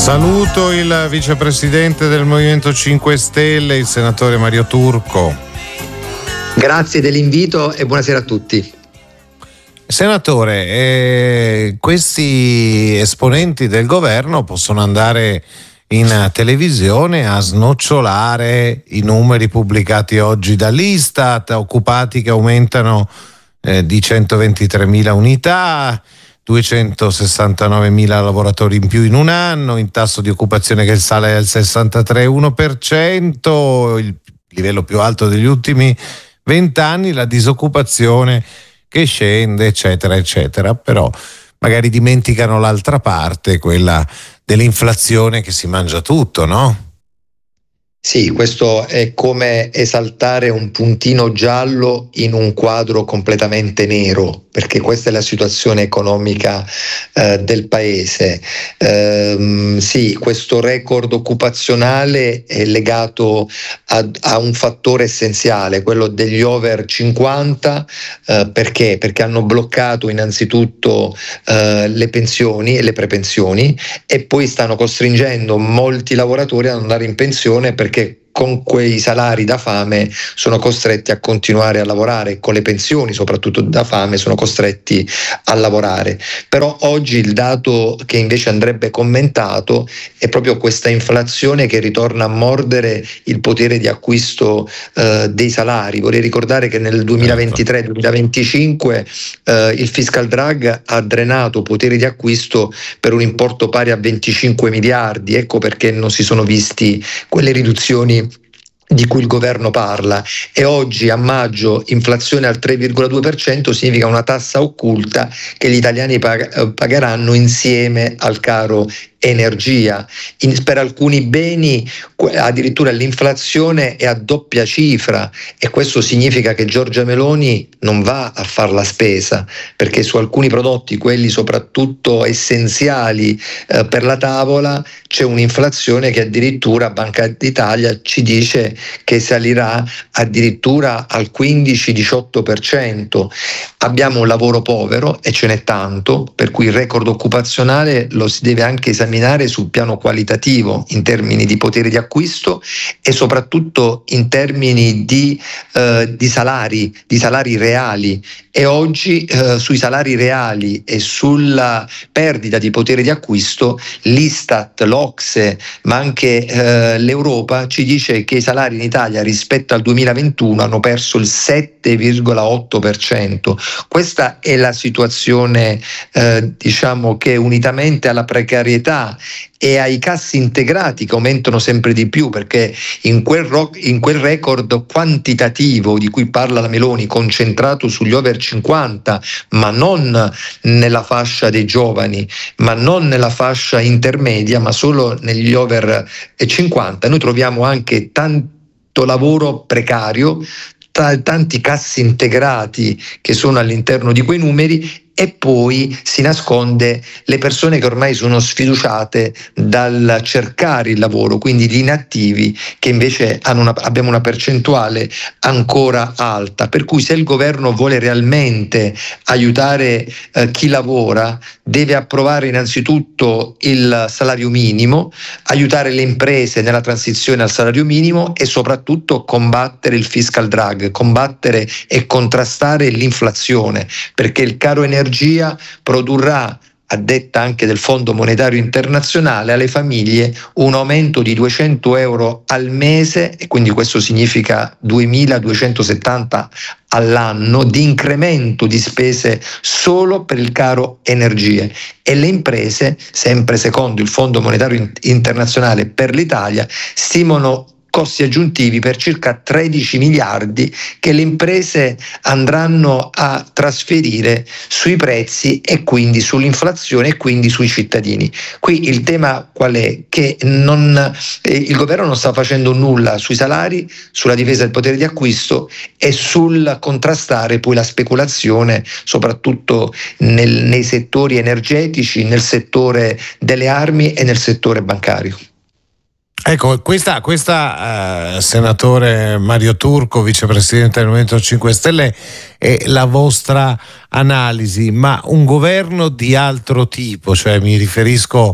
Saluto il vicepresidente del Movimento 5 Stelle, il senatore Mario Turco. Grazie dell'invito e buonasera a tutti. Senatore, questi esponenti del governo possono andare in televisione a snocciolare i numeri pubblicati oggi dall'Istat, occupati che aumentano di 123.000 unità, 269.000 lavoratori in più in un anno, in tasso di occupazione che sale al 63,1%, il livello più alto degli ultimi 20 anni, la disoccupazione che scende, eccetera, eccetera. Però magari dimenticano l'altra parte, quella dell'inflazione che si mangia tutto, no? Sì, questo è come esaltare un puntino giallo in un quadro completamente nero, perché questa è la situazione economica del paese. Sì, questo record occupazionale è legato a un fattore essenziale, quello degli over 50, perché? Perché hanno bloccato innanzitutto le pensioni e le prepensioni e poi stanno costringendo molti lavoratori ad andare in pensione perché con quei salari da fame sono costretti a continuare a lavorare, con le pensioni soprattutto da fame sono costretti a lavorare. Però oggi il dato che invece andrebbe commentato è proprio questa inflazione che ritorna a mordere il potere di acquisto dei salari. Vorrei ricordare che nel 2023-2025 il fiscal drag ha drenato potere di acquisto per un importo pari a 25 miliardi, ecco perché non si sono visti quelle riduzioni di cui il governo parla. E oggi a maggio inflazione al 3,2% significa una tassa occulta che gli italiani pagheranno insieme al caro energia. Per alcuni beni addirittura l'inflazione è a doppia cifra e questo significa che Giorgia Meloni non va a fare la spesa, perché su alcuni prodotti, quelli soprattutto essenziali per la tavola, c'è un'inflazione che addirittura Banca d'Italia ci dice che salirà addirittura al 15-18%. Abbiamo un lavoro povero e ce n'è tanto, per cui il record occupazionale lo si deve anche esaminare sul piano qualitativo in termini di potere di acquisto e soprattutto in termini di salari reali. E oggi sui salari reali e sulla perdita di potere di acquisto l'Istat, l'Ocse, ma anche l'Europa ci dice che i salari in Italia rispetto al 2021 hanno perso il 7,8%. Questa è la situazione, diciamo, che unitamente alla precarietà e ai cassi integrati che aumentano sempre di più, perché in quel record quantitativo di cui parla la Meloni, concentrato sugli over 50, ma non nella fascia dei giovani, ma non nella fascia intermedia, ma solo negli over 50, noi troviamo anche tanto lavoro precario, tanti cassi integrati che sono all'interno di quei numeri, e poi si nasconde le persone che ormai sono sfiduciate dal cercare il lavoro, quindi gli inattivi, che invece abbiamo una percentuale ancora alta. Per cui se il governo vuole realmente aiutare chi lavora, deve approvare innanzitutto il salario minimo, aiutare le imprese nella transizione al salario minimo e soprattutto combattere il fiscal drag, combattere e contrastare l'inflazione, perché il caro energia produrrà, a detta anche del Fondo Monetario Internazionale, alle famiglie un aumento di 200 euro al mese, e quindi questo significa 2.270 all'anno di incremento di spese solo per il caro energie. E le imprese, sempre secondo il Fondo Monetario Internazionale per l'Italia, stimano costi aggiuntivi per circa 13 miliardi che le imprese andranno a trasferire sui prezzi e quindi sull'inflazione e quindi sui cittadini. Qui il tema qual è? Che il governo non sta facendo nulla sui salari, sulla difesa del potere di acquisto e sul contrastare poi la speculazione, soprattutto nei settori energetici, nel settore delle armi e nel settore bancario. Ecco, questa senatore Mario Turco, vicepresidente del Movimento 5 Stelle, è la vostra analisi, ma un governo di altro tipo, cioè mi riferisco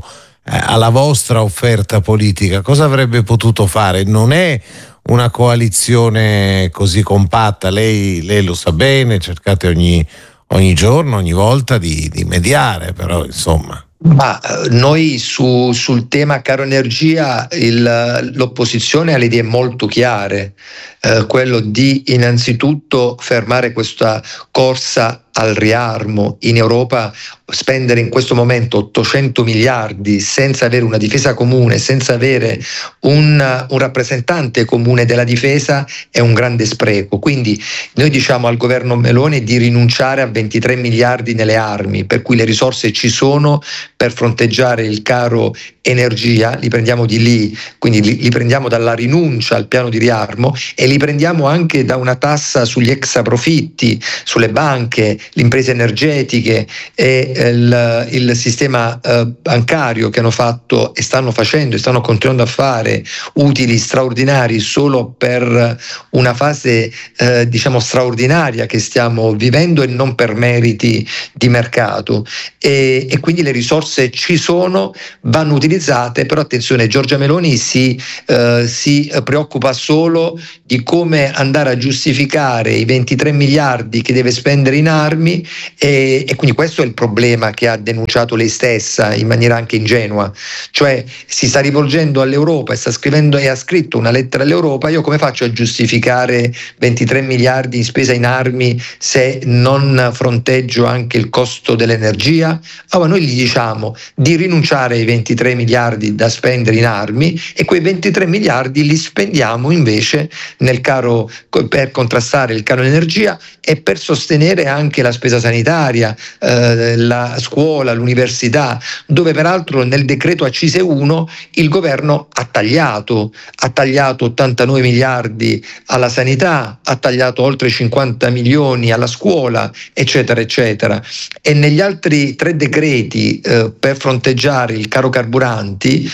alla vostra offerta politica, cosa avrebbe potuto fare? Non è una coalizione così compatta, lei lo sa bene, cercate ogni giorno, ogni volta di mediare, però insomma. Ma noi sul tema caro energia l'opposizione ha le idee molto chiare, quello di innanzitutto fermare questa corsa al riarmo in Europa. Spendere in questo momento 800 miliardi senza avere una difesa comune, senza avere un rappresentante comune della difesa è un grande spreco. Quindi noi diciamo al governo Meloni di rinunciare a 23 miliardi nelle armi, per cui le risorse ci sono per fronteggiare il caro energia, li prendiamo di lì, quindi li prendiamo dalla rinuncia al piano di riarmo e li prendiamo anche da una tassa sugli extraprofitti, sulle banche, le imprese energetiche e il sistema bancario, che hanno fatto e stanno facendo e stanno continuando a fare utili straordinari solo per una fase diciamo straordinaria che stiamo vivendo e non per meriti di mercato, e quindi le risorse ci sono, vanno utilizzate. Però attenzione, Giorgia Meloni si preoccupa solo di come andare a giustificare i 23 miliardi che deve spendere in armi, e quindi questo è il problema che ha denunciato lei stessa in maniera anche ingenua, cioè si sta rivolgendo all'Europa e ha scritto una lettera all'Europa: io come faccio a giustificare 23 miliardi in spesa in armi se non fronteggio anche il costo dell'energia? Allora noi gli diciamo di rinunciare ai 23 miliardi da spendere in armi, e quei 23 miliardi li spendiamo invece per contrastare il caro energia e per sostenere anche la spesa sanitaria, la scuola, l'università, dove peraltro nel decreto accise 1 il governo ha tagliato 89 miliardi alla sanità, ha tagliato oltre 50 milioni alla scuola, eccetera eccetera. E negli altri 3 decreti per fronteggiare il caro carburanti,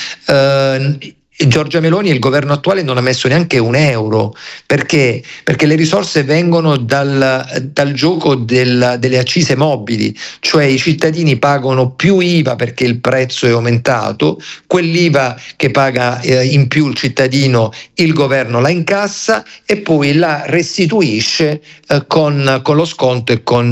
Giorgia Meloni e il governo attuale non ha messo neanche un euro, perché le risorse vengono dal gioco delle accise mobili, cioè i cittadini pagano più IVA perché il prezzo è aumentato, quell'IVA che paga in più il cittadino il governo la incassa e poi la restituisce con lo sconto e con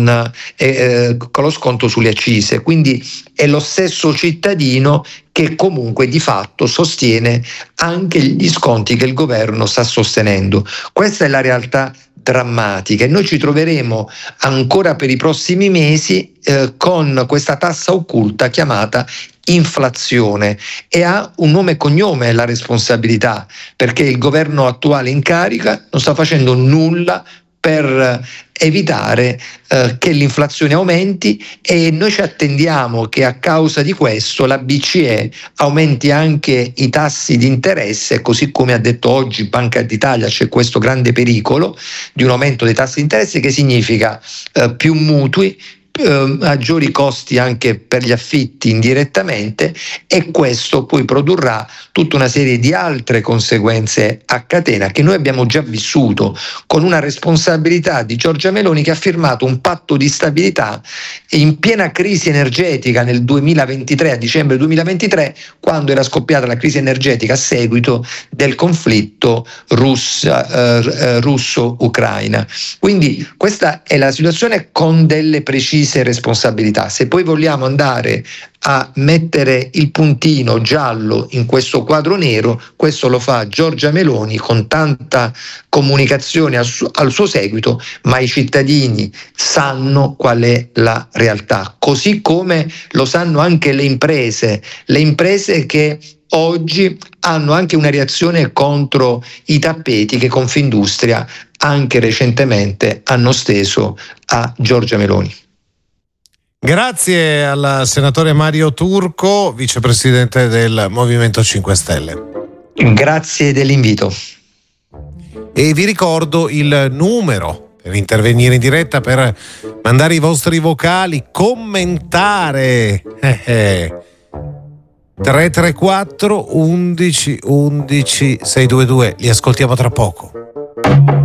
lo sconto sulle accise. Quindi è lo stesso cittadino che comunque di fatto sostiene anche gli sconti che il governo sta sostenendo. Questa è la realtà drammatica, e noi ci troveremo ancora per i prossimi mesi con questa tassa occulta chiamata inflazione, e ha un nome e cognome la responsabilità, perché il governo attuale in carica non sta facendo nulla per evitare che l'inflazione aumenti, e noi ci attendiamo che a causa di questo la BCE aumenti anche i tassi di interesse, così come ha detto oggi Banca d'Italia. C'è questo grande pericolo di un aumento dei tassi di interesse, che significa più mutui, maggiori costi anche per gli affitti indirettamente, e questo poi produrrà tutta una serie di altre conseguenze a catena che noi abbiamo già vissuto, con una responsabilità di Giorgia Meloni che ha firmato un patto di stabilità in piena crisi energetica nel 2023, a dicembre 2023, quando era scoppiata la crisi energetica a seguito del conflitto russo-ucraina. Quindi questa è la situazione, con delle precise responsabilità. Se poi vogliamo andare a mettere il puntino giallo in questo quadro nero, questo lo fa Giorgia Meloni con tanta comunicazione al suo seguito, ma i cittadini sanno qual è la realtà, così come lo sanno anche le imprese che oggi hanno anche una reazione contro i tappeti che Confindustria anche recentemente hanno steso a Giorgia Meloni. Grazie al senatore Mario Turco, vicepresidente del Movimento 5 Stelle. Grazie dell'invito. E vi ricordo il numero per intervenire in diretta, per mandare i vostri vocali, commentare. 334 11 11 622. Li ascoltiamo tra poco.